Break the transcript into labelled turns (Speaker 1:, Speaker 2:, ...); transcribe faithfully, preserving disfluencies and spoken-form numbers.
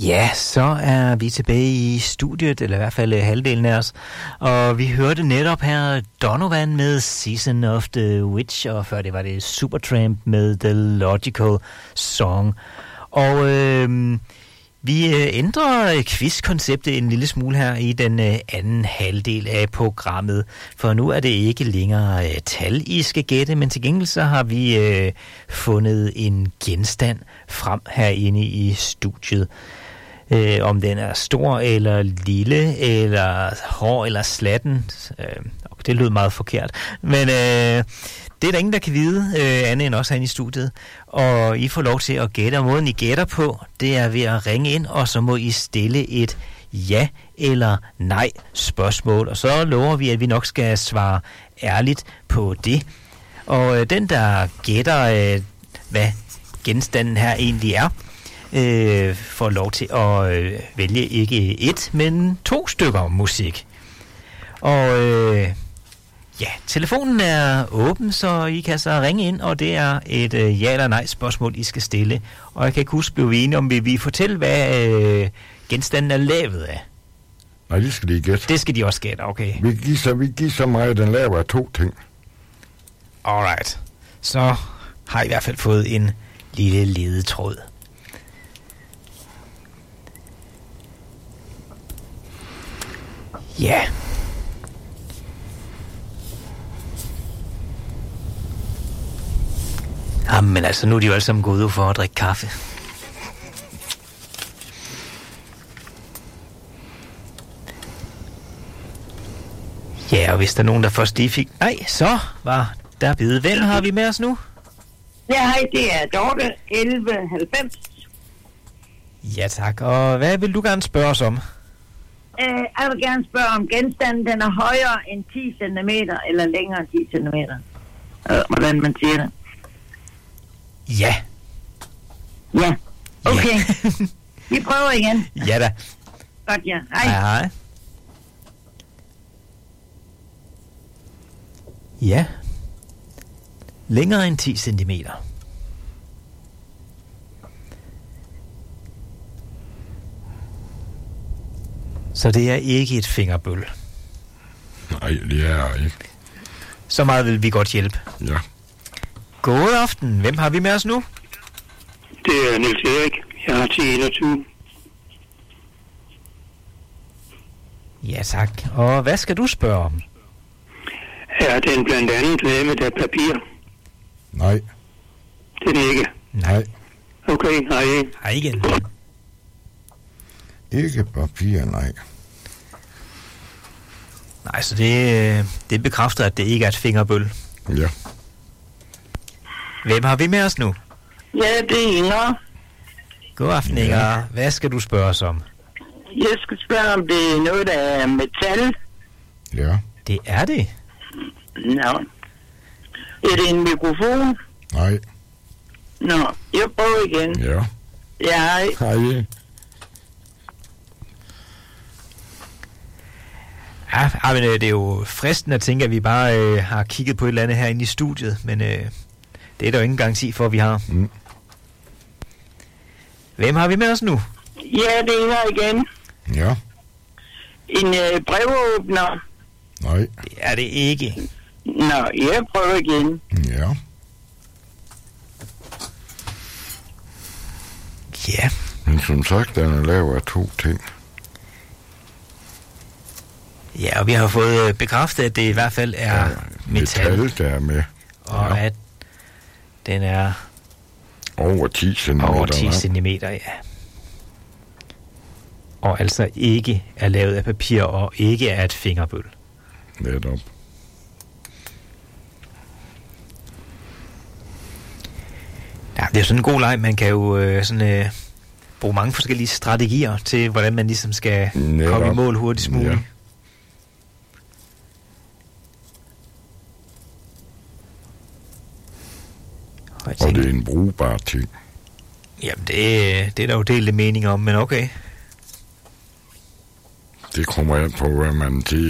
Speaker 1: Ja, så er vi tilbage i studiet, eller i hvert fald halvdelen af os. Og vi hørte netop her Donovan med Season of the Witch, og før det var det Supertramp med The Logical Song. Og øh, vi ændrer quizkonceptet en lille smule her i den øh, anden halvdel af programmet. For nu er det ikke længere øh, tal, I skal gætte, men til gengæld så har vi øh, fundet en genstand frem herinde i studiet. Øh, om den er stor eller lille, eller hård eller slatten. Øh, det lød meget forkert. Men øh, det er der ingen, der kan vide, øh, andet end også herinde i studiet. Og I får lov til at gætte. Og måden I gætter på, det er ved at ringe ind, og så må I stille et ja eller nej spørgsmål. Og så lover vi, at vi nok skal svare ærligt på det. Og øh, den, der gætter, øh, hvad genstanden her egentlig er, Øh, får lov til at øh, vælge ikke et, men to stykker musik. Og øh, ja, telefonen er åben, så I kan så ringe ind, og det er et øh, ja eller nej spørgsmål, I skal stille. Og jeg kan ikke huske, blive enige om, vil vi fortælle, hvad øh, genstanden er lavet af?
Speaker 2: Nej, det skal de gætte.
Speaker 1: Det skal de også gætte, okay.
Speaker 2: Vi giver så, vi giver så meget, den laver af to ting.
Speaker 1: Alright. Så har I i hvert fald fået en lille ledetråd. Ja. Yeah. Jamen altså, nu er de jo alle sammen gået ud for at drikke kaffe. Ja, og hvis der er nogen, der først lige fik... Nej, så var der bide. Hvem har vi med os nu?
Speaker 3: Ja, hej, det er Dorte, elleve halvfems.
Speaker 1: Ja, tak. Og hvad vil du gerne spørge os om?
Speaker 3: Uh, jeg vil gerne spørge om genstanden, den er højere end ti centimeter, eller længere end ti centimeter. Uh, hvordan man siger det.
Speaker 1: Ja.
Speaker 3: Ja. Okay.
Speaker 1: Ja.
Speaker 3: Vi prøver igen.
Speaker 1: Ja da.
Speaker 3: Godt, ja. Hej.
Speaker 1: Hej, hej. Ja. Længere end ti centimeter. Så det er ikke et fingerbøl.
Speaker 2: Nej, det er ikke.
Speaker 1: Så meget vil vi godt hjælpe.
Speaker 2: Ja.
Speaker 1: God aften. Hvem har vi med os nu?
Speaker 4: Det er Niels Erik. Jeg har ti enogtyve.
Speaker 1: Ja, tak. Og hvad skal du spørge om?
Speaker 4: Er den blandt andet lavet af papir?
Speaker 2: Nej.
Speaker 4: Det er det ikke.
Speaker 2: Nej.
Speaker 4: Okay, hej.
Speaker 1: Hej igen.
Speaker 2: Ikke papir, nej.
Speaker 1: Nej, så det, det bekræfter, at det ikke er et fingerbøl.
Speaker 2: Ja.
Speaker 1: Hvem har vi med os nu?
Speaker 3: Ja, det er Inger.
Speaker 1: God aften, Inger. Ja. Hvad skal du spørge os om?
Speaker 3: Jeg skal spørge, om det er noget, der er metal.
Speaker 2: Ja.
Speaker 1: Det er det.
Speaker 3: Nå. Er det en mikrofon?
Speaker 2: Nej.
Speaker 3: Nå, jeg prøver igen.
Speaker 2: Ja.
Speaker 3: Ja, hej.
Speaker 2: Hej.
Speaker 1: Ja, men øh, det er jo fristende at tænke, at vi bare øh, har kigget på et eller andet herinde i studiet, men øh, det er der jo ingen garanti for, at vi har.
Speaker 2: Mm.
Speaker 1: Hvem har vi med os nu?
Speaker 3: Ja, det er Inger igen.
Speaker 2: Ja.
Speaker 3: En øh, brevåbner.
Speaker 2: Nej.
Speaker 1: Det er det ikke.
Speaker 3: Nå, jeg prøver igen.
Speaker 2: Ja.
Speaker 1: Ja.
Speaker 2: Men som sagt, den er lavet af to ting.
Speaker 1: Ja, og vi har fået øh, bekræftet, at det i hvert fald er
Speaker 2: ja,
Speaker 1: metal.
Speaker 2: Metal, der er med.
Speaker 1: Og
Speaker 2: ja.
Speaker 1: at den er
Speaker 2: over ti centimeter.
Speaker 1: Over ti centimeter, ja. Og altså ikke er lavet af papir, og ikke er et fingerbøl.
Speaker 2: Netop.
Speaker 1: Ja, det er sådan en god leg. Man kan jo øh, sådan, øh, bruge mange forskellige strategier til, hvordan man ligesom skal Netop. komme i mål hurtigst muligt. Ja. Og,
Speaker 2: og det er en brugbar ting.
Speaker 1: Jamen, det, det er der jo delte meninger om, men okay.
Speaker 2: Det kommer an på, hvad man til